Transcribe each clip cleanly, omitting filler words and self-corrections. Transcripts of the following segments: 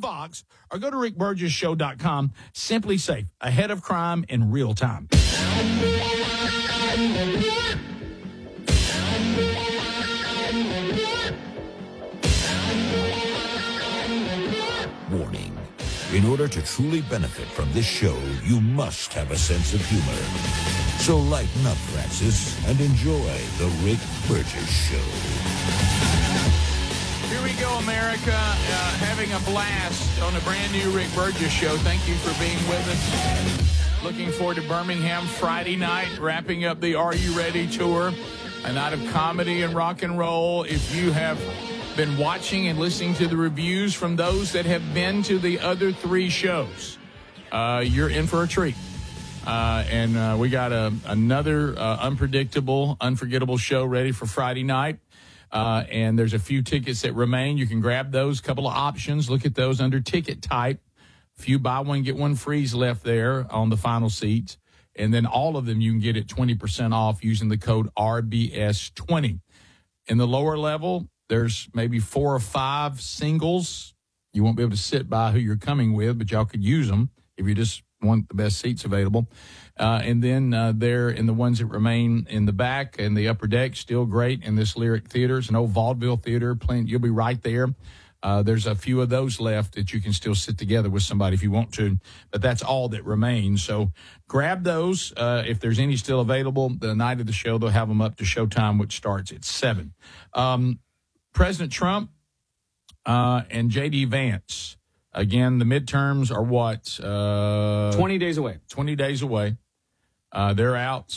Fox or go to rickburgessshow.com. Simply Safe, ahead of crime in real time. Warning. In order to truly benefit from this show, you must have a sense of humor. So lighten up, Francis, and enjoy the Rick Burgess Show. Here we go, America. Having a blast on a brand new Rick Burgess Show. Thank you for being with us. Looking forward to Birmingham Friday night, wrapping up the Are You Ready tour, a night of comedy and rock and roll. If you have been watching and listening to the reviews from those that have been to the other three shows, you're in for a treat. And we got another unpredictable, unforgettable show ready for Friday night. And there's a few tickets that remain. You can grab those, couple of options. Look at those under ticket type. Few buy one, get one frees left there on the final seats. And then all of them you can get at 20% off using the code RBS20. In the lower level, there's maybe 4 or 5 singles. You won't be able to sit by who you're coming with, but y'all could use them if you just want the best seats available. And then there in the ones that remain in the back and the upper deck, still great in this Lyric Theater. It's an old vaudeville theater. You'll be right there. There's a few of those left that you can still sit together with somebody if you want to, but that's all that remains. So grab those if there's any still available. The night of the show, they'll have them up to showtime, which starts at 7. President Trump and J.D. Vance. Again, the midterms are what? 20 days away. 20 days away. They're out.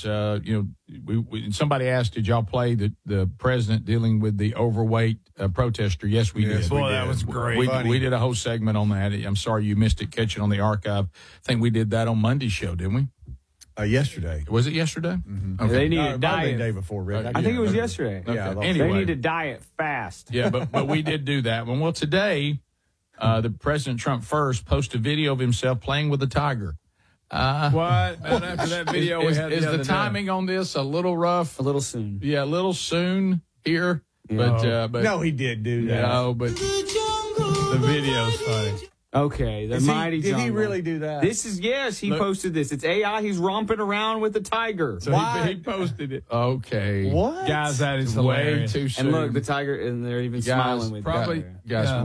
Somebody asked, did y'all play the president dealing with the overweight protester? Yes, we did. Boy, that was great. We did a whole segment on that. I'm sorry you missed it. Catch it on the archive. I think we did that on Monday's show, didn't we? Yesterday. Was it yesterday? Mm-hmm. Okay. They need to diet. The day before, Rick. I think it was yesterday. Okay. Yeah, anyway. They need to diet fast. Yeah, but we did do that one. Well, today, the President Trump first posted a video of himself playing with a tiger. What? And after that video we had is the the timing on this a little rough? A little soon. Yeah, a little soon here. But no, he did do that. No, but The video's funny. Okay, the Mighty Did he Jungle. really do that? This is, yes, he posted this. It's AI. He's romping around with the tiger. So he posted it. Okay. What? Guys, that is Way hilarious. too soon. And look, the tiger, and they're even smiling with probably- each other. Guys, Yeah.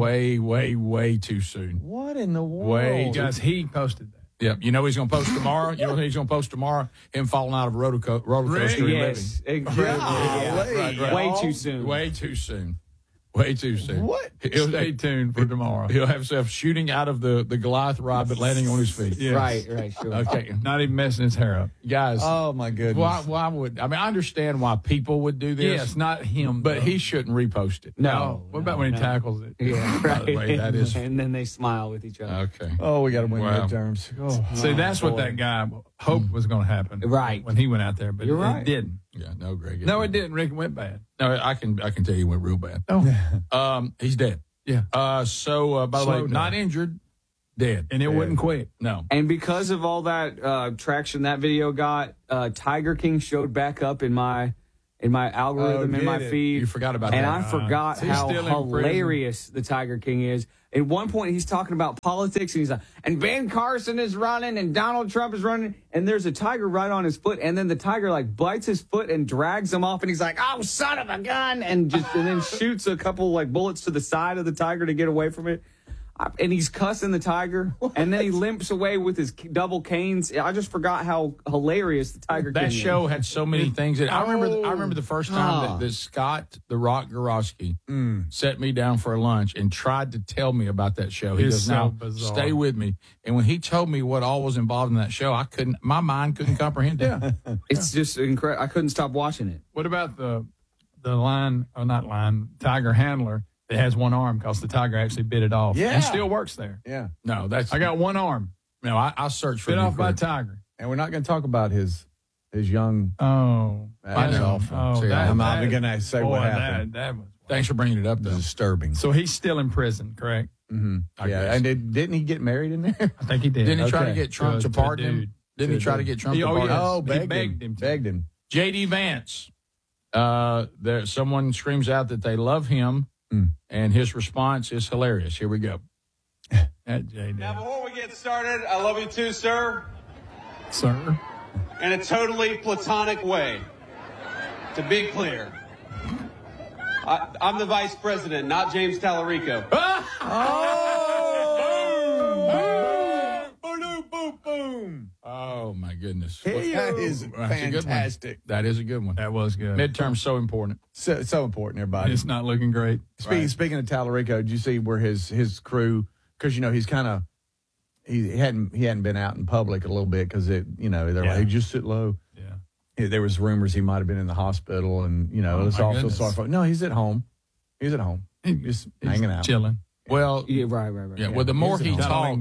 way too soon. What in the world? Way too Guys, he posted that. Yep. You know he's going to post tomorrow? You know what he's going to post tomorrow? Him falling out of a roller coaster and Yes, incredible. Golly, Way y'all. too soon. living. Way too soon. Way too soon. What? Stay tuned for tomorrow. He'll have himself shooting out of the Goliath rod, but landing on his feet. Yes. Right, sure. Okay. Not even messing his hair up. Guys, Oh, my goodness. why would, I mean, I understand why people would do this. Yes, not him. But though. he shouldn't repost it. No. What about when he tackles it? Yeah, By the way, that is- And then they smile with each other. Okay. Oh, we got to win Wow. midterms. Oh, See, that's what that guy hoped was going to happen. Right. When he went out there, but You're right. it didn't. Yeah, no, Greg. No, it didn't. Rick, it went bad. No, I can tell you it went real bad. Oh, He's dead. yeah. By the way, Slow not down. injured, dead. And it wouldn't quit. No. And because of all that traction that video got, Tiger King showed back up in my algorithm, in my did it? feed. You forgot about and that. I forgot He's how still in prison. hilarious the Tiger King is. At one point, he's talking about politics, and he's like, and Ben Carson is running, and Donald Trump is running, and there's a tiger right on his foot, and then the tiger like bites his foot and drags him off, and he's like, "Oh, son of a gun!" and then shoots a couple like bullets to the side of the tiger to get away from it. And he's cussing the tiger, and then he limps away with his double canes. I just forgot how hilarious the Tiger King That is. show had so many things. I remember the first time that Scott the Rock Gorosky sat me down for a lunch and tried to tell me about that show. He It's goes, so "Now bizarre. stay with me." And when he told me what all was involved in that show, my mind couldn't comprehend it. Yeah. It's just incredible. I couldn't stop watching it. What about the tiger handler that has one arm because the tiger actually bit it off Yeah. and still works there? Yeah. No, that's I got one arm no. I searched for bit you off by a for- tiger. And we're not going to talk about his young. Oh, I know. awful. Oh, See, I'm not even going to say boy, what happened. That was Thanks for bringing it up, though. Disturbing. so he's still in prison, correct? Mm-hmm. I Yeah. guess. And didn't he get married in there? I think he did. Didn't he try to Okay. get Trump to To a pardon him? dude. Didn't he try to get Trump to Oh, pardon yes. him? Oh, He begged begged him. him to. Begged him. J.D. Vance. Someone screams out that they love him, and his response is hilarious. Here we go. At JD. Now, before we get started, I love you too, sir, Sir. in a totally platonic way. To be clear, I'm the vice president, not James Tallarico. Oh, my goodness. That is That's a good one. fantastic. That is a good one. That was good. Midterm's so important. So important, everybody. It's not looking great. Speaking of Tallarico, did you see where his crew? Because he's kind of he hadn't been out in public a little bit because they're like, hey, just sit low. Yeah. There was rumors he might have been in the hospital, and it's my also goodness. sorry for. No, he's at home. He's at home, just He's hanging out. chilling. Well, Yeah, right. yeah. Well, the more he He's at home.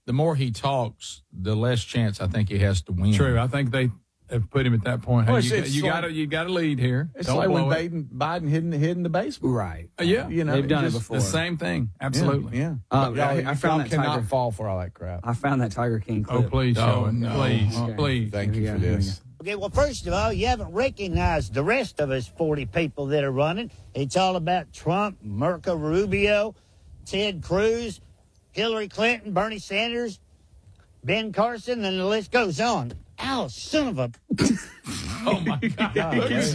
talks, the less chance I think he has to win. True. I think they have put him at that point. Hey, Well, you got to lead here. It's Don't like when blow it. Biden hid in the basement. Right. Yeah. They've done it just before. The same thing. Absolutely. Yeah. I found that cannot Tiger. fall for all that crap. I found that Tiger King Oh, clip. please show it. no. Please. Okay. Please. Thank Here you we for go, here we this. Okay, well, first of all, you haven't recognized the rest of us 40 people that are running. It's all about Trump, Marco Rubio, Ted Cruz, Hillary Clinton, Bernie Sanders, Ben Carson, and the list goes on. Ow, son of a... Oh, my God. Is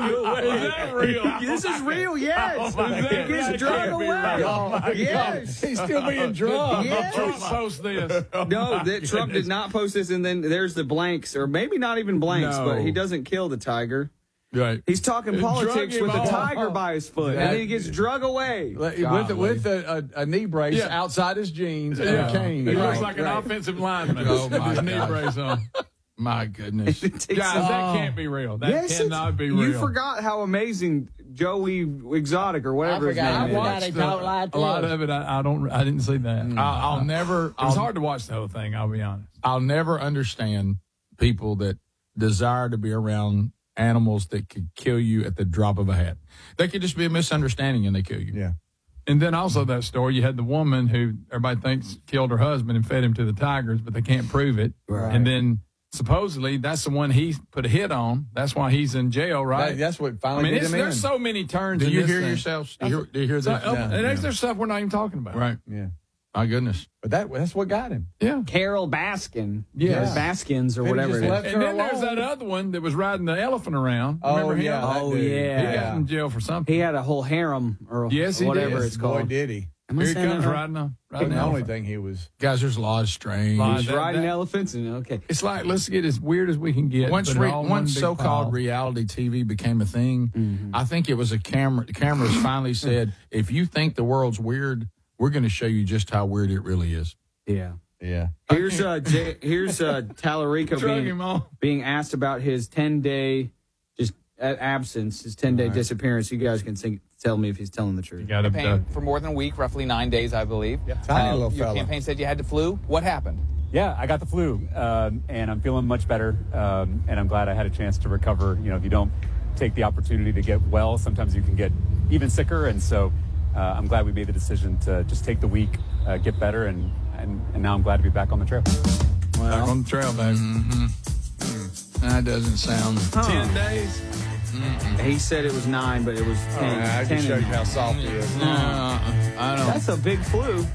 that real? This is real, yes. He gets drug away. Yes. He's still being drugged. Yes. Trump post this. No, that Trump did not post this, and then there's the blanks, or maybe not even blanks, No. but he doesn't kill the tiger. Right. He's talking Drug politics him with a off. tiger by his foot, and then he gets drug away. With a knee brace Yeah. outside his jeans and Yeah. a cane. He looks Right, like an right. offensive lineman. Oh, my His knee God. brace on. My goodness. It takes Guys, some- that can't be real. That Yes, it's- cannot be real. You forgot how amazing Joey Exotic or whatever his forgot. name is. I forgot he talked like a lot this. of it. I didn't see that. I'll never. It was hard to watch the whole thing. I'll be honest. I'll never understand people that desire to be around animals that could kill you at the drop of a hat. They could just be a misunderstanding and they kill you. Yeah. And then also that story, you had the woman who everybody thinks killed her husband and fed him to the tigers, but they can't prove it. Right. And then supposedly that's the one he put a hit on. That's why he's in jail, right? That's what I finally mean, did him in. there's so many turns. Do in you this hear thing. yourselves? Do you hear So, that? and there's stuff we're not even talking about. Right. Yeah. My goodness. But that's what got him. Yeah. Carol Baskin. Yes. Baskins or They whatever just it is. left And her then there's alone. that other one that was riding the elephant around. Oh, Remember him? yeah, that Oh, dude. yeah. He got in jail for something. He had a whole harem or Yes, he whatever did. it's Boy, called. did he. Am I Here he saying comes that right? riding a The elephant. only thing he was. Guys, there's a lot of strange. Lot. He's riding that- elephants and okay. It's like, let's get as weird as we can get. Once but all one once big so-called pile. reality TV became a thing, I think it was a camera. The cameras finally said, if you think the world's weird, we're going to show you just how weird it really is. Yeah. Yeah. Here's Tallarico Drug him on. being asked about his 10-day just absence, his 10-day disappearance. You guys can tell me if he's telling the truth. Got Campaign for more than a week, roughly 9 days, I believe. Tiny little Your fella. campaign said you had the flu. What happened? Yeah, I got the flu, and I'm feeling much better, and I'm glad I had a chance to recover. You know, if you don't take the opportunity to get well, sometimes you can get even sicker, and so I'm glad we made the decision to just take the week, get better, and now I'm glad to be back on the trail. Back on the trail, baby. That doesn't sound. 10 days. He said it was 9, but it was 10. I 10 just showed you how soft he is. I don't. That's a big flu.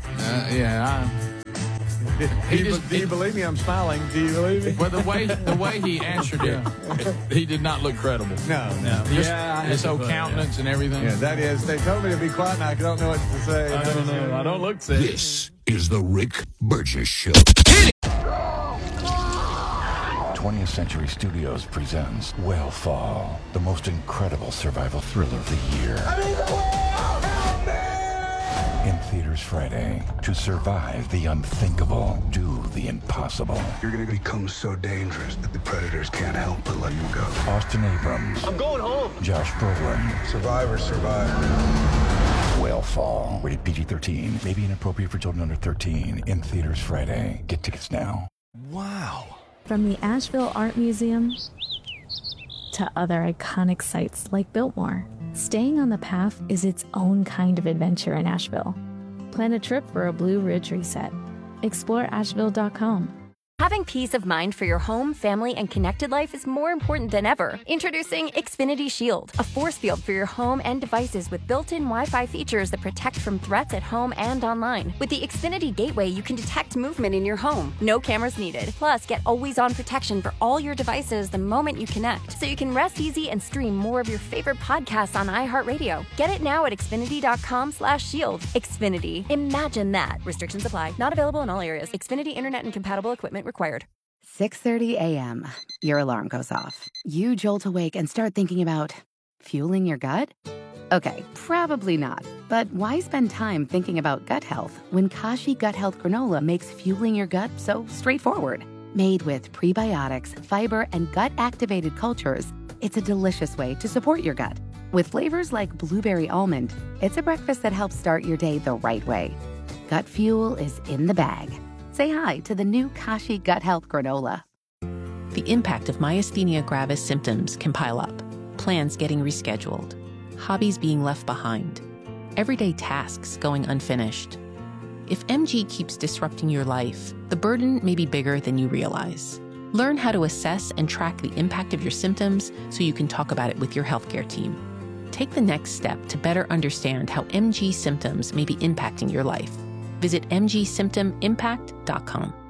Do you believe me? I'm smiling. Do you believe me? Well, the way he answered it, he did not look credible. No. Just Yeah, his whole countenance and everything. Yeah, that is. They told me to be quiet, and I don't know what to say. I don't know. I don't look sick. This is the Rick Burgess Show. 20th Century Studios presents Whale the most incredible survival thriller of the year. In theaters Friday. To survive the unthinkable, do the impossible. You're gonna become so dangerous that the predators can't help but let you go. Austin Abrams. I'm going home. Josh Brolin. Survivors survive. Whale Rated PG-13. May be inappropriate for children under 13. In theaters Friday. Get tickets now. Wow. From the Asheville Art Museum to other iconic sites like Biltmore, staying on the path is its own kind of adventure in Asheville. Plan a trip for a Blue Ridge reset. Explore Asheville.com. Having peace of mind for your home, family, and connected life is more important than ever. Introducing Xfinity Shield, a force field for your home and devices with built-in Wi-Fi features that protect from threats at home and online. With the Xfinity Gateway, you can detect movement in your home. No cameras needed. Plus, get always-on protection for all your devices the moment you connect, so you can rest easy and stream more of your favorite podcasts on iHeartRadio. Get it now at Xfinity.com/shield. Xfinity. Imagine that. Restrictions apply. Not available in all areas. Xfinity Internet and compatible equipment required. 6:30 a.m. Your alarm goes off. You jolt awake and start thinking about fueling your gut? Okay, probably not. But why spend time thinking about gut health when Kashi Gut Health Granola makes fueling your gut so straightforward? Made with prebiotics, fiber, and gut-activated cultures, it's a delicious way to support your gut. With flavors like blueberry almond, it's a breakfast that helps start your day the right way. Gut fuel is in the bag. Say hi to the new Kashi Gut Health Granola. The impact of myasthenia gravis symptoms can pile up. Plans getting rescheduled. Hobbies being left behind. Everyday tasks going unfinished. If MG keeps disrupting your life, the burden may be bigger than you realize. Learn how to assess and track the impact of your symptoms so you can talk about it with your healthcare team. Take the next step to better understand how MG symptoms may be impacting your life. Visit mgsymptomimpact.com.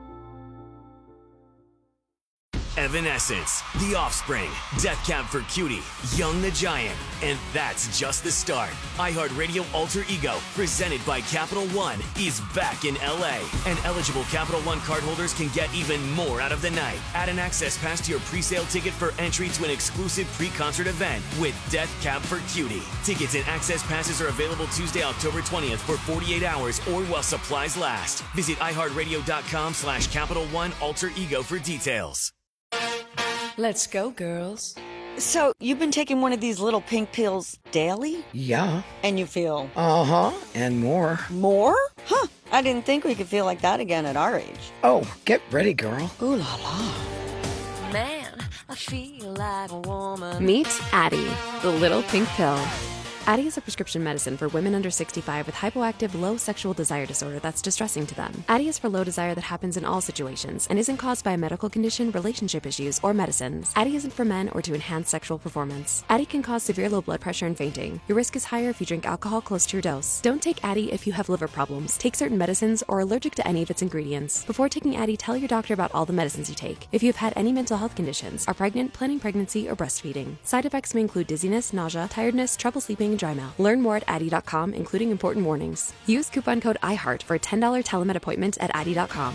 Evanescence, The Offspring, Death Cab for Cutie, Young the Giant, and that's just the start. iHeartRadio Alter Ego, presented by Capital One, is back in LA, and eligible Capital One cardholders can get even more out of the night. Add an access pass to your pre-sale ticket for entry to an exclusive pre-concert event with Death Cab for Cutie. Tickets and access passes are available Tuesday, October 20th for 48 hours or while supplies last. Visit iHeartRadio.com/Capital One Alter Ego for details. Let's go, girls. So, you've been taking one of these little pink pills daily? Yeah. And you feel? Uh-huh, and more. More? Huh, I didn't think we could feel like that again at our age. Oh, get ready, girl. Ooh la la. Man, I feel like a woman. Meet Addyi, the little pink pill. Addyi is a prescription medicine for women under 65 with hypoactive low sexual desire disorder that's distressing to them. Addyi is for low desire that happens in all situations and isn't caused by a medical condition, relationship issues, or medicines. Addyi isn't for men or to enhance sexual performance. Addyi can cause severe low blood pressure and fainting. Your risk is higher if you drink alcohol close to your dose. Don't take Addyi if you have liver problems, take certain medicines, or are allergic to any of its ingredients. Before taking Addyi, tell your doctor about all the medicines you take. If you have had any mental health conditions, are pregnant, planning pregnancy, or breastfeeding. Side effects may include dizziness, nausea, tiredness, trouble sleeping, and dry mouth. Learn more at Addyi.com, including important warnings. Use coupon code IHEART for a $10 telemed appointment at Addyi.com.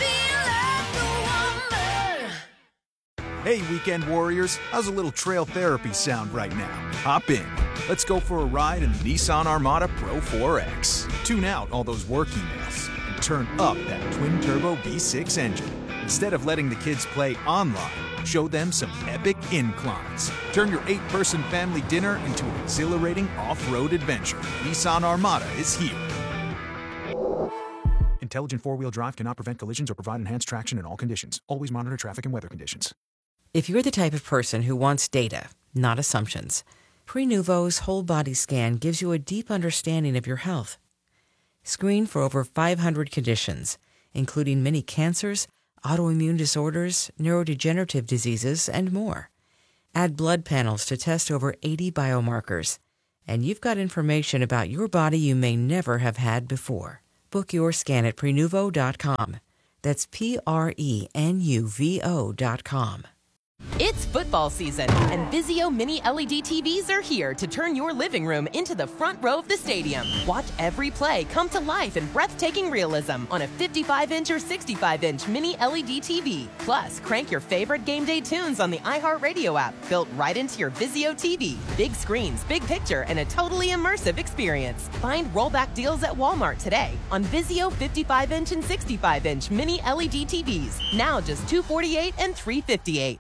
Hey, weekend warriors, how's a little trail therapy sound right now? Hop in. Let's go for a ride in the Nissan Armada Pro 4X. Tune out all those work emails and turn up that twin-turbo V6 engine. Instead of letting the kids play online, show them some epic inclines. Turn your 8-person family dinner into an exhilarating off-road adventure. Nissan Armada is here. Intelligent four-wheel drive cannot prevent collisions or provide enhanced traction in all conditions. Always monitor traffic and weather conditions. If you're the type of person who wants data, not assumptions, Prenuvo's whole body scan gives you a deep understanding of your health. Screen for over 500 conditions, including many cancers, autoimmune disorders, neurodegenerative diseases, and more. Add blood panels to test over 80 biomarkers. And you've got information about your body you may never have had before. Book your scan at Prenuvo.com. That's Prenuvo.com. It's football season, and Vizio Mini LED TVs are here to turn your living room into the front row of the stadium. Watch every play come to life in breathtaking realism on a 55-inch or 65-inch Mini LED TV. Plus, crank your favorite game day tunes on the iHeartRadio app, built right into your Vizio TV. Big screens, big picture, and a totally immersive experience. Find rollback deals at Walmart today on Vizio 55-inch and 65-inch Mini LED TVs. Now just $248 and $358.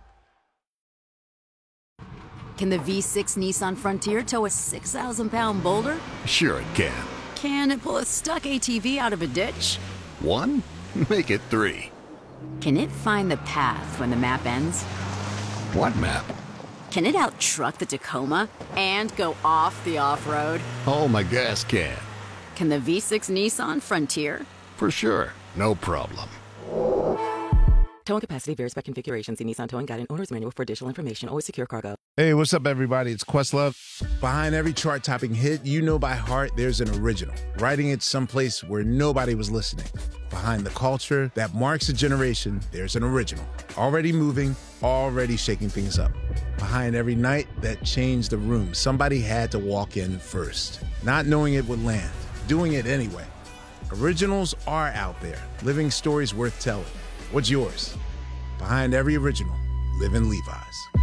Can the V6 Nissan Frontier tow a 6,000-pound boulder? Sure it can. Can it pull a stuck ATV out of a ditch? 1? Make it 3. Can it find the path when the map ends? What map? Can it out-truck the Tacoma and go off the off-road? Oh, my gas can. Can the V6 Nissan Frontier? For sure. No problem. Towing capacity varies by configuration. See Nissan Towing Guide and Owner's Manual for additional information. Always secure cargo. Hey, what's up, everybody? It's Questlove. Behind every chart-topping hit you know by heart, there's an original. Writing it someplace where nobody was listening. Behind the culture that marks a generation, there's an original. Already moving, already shaking things up. Behind every night that changed the room, somebody had to walk in first. Not knowing it would land, doing it anyway. Originals are out there, living stories worth telling. What's yours? Behind every original, live in Levi's.